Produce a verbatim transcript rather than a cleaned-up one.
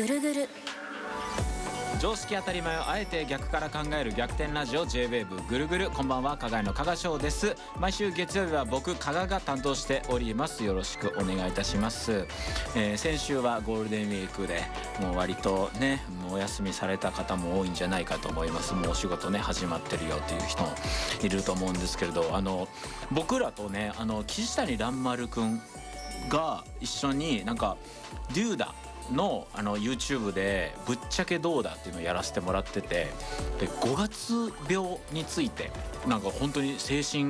ぐるぐる。 常識当たり前をあえて逆から考える逆転ラジオ ジェイウェーブ ぐるぐる。こんばんは、加賀の加賀翔です。毎週月曜日は僕加賀が担当しております。よろしくお願いいたします。えー、先週はゴールデンウィークでもう割とねもうお休みされた方も多いんじゃないかと思います。もうお仕事ね始まってるよっていう人もいると思うんですけれど、あの僕らとねあの岸谷蘭丸くんが一緒になんかデューダの, あの YouTube でぶっちゃけどうだっていうのをやらせてもらってて、でごがつ病についてなんか本当に精神